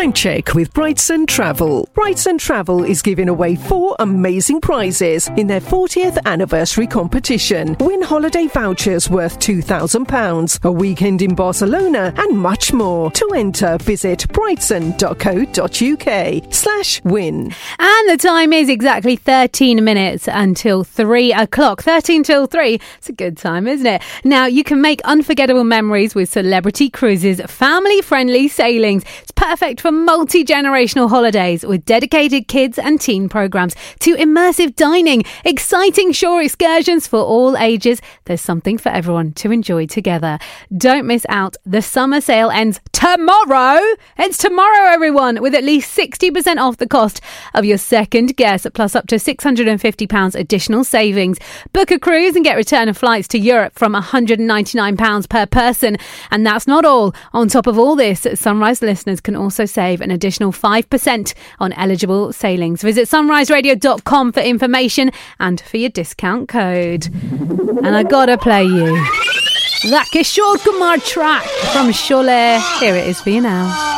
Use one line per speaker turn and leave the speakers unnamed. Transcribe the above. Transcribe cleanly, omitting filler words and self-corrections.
Time check with Brightson Travel. Brightson Travel is giving away 4 amazing prizes in their 40th anniversary competition. Win holiday vouchers worth £2,000, a weekend in Barcelona, and much more. To enter, visit brightson.co.uk/win.
And the time is exactly 13 minutes until 3 o'clock. 13 till 3. It's a good time, isn't it? Now, you can make unforgettable memories with Celebrity Cruises' family-friendly sailings. It's perfect for multi-generational holidays with dedicated kids and teen programs to immersive dining, exciting shore excursions for all ages. There's something for everyone to enjoy together. Don't miss out. The summer sale ends tomorrow. It's tomorrow, everyone, with at least 60% off the cost of your second guest, plus up to £650 additional savings. Book a cruise and get return of flights to Europe from £199 per person. And that's not all. On top of all this, Sunrise listeners can also save an additional 5% on eligible sailings. Visit sunriseradio.com for information and for your discount code. And I gotta play you that Kishore Kumar track from Sholay. Here it is for you now.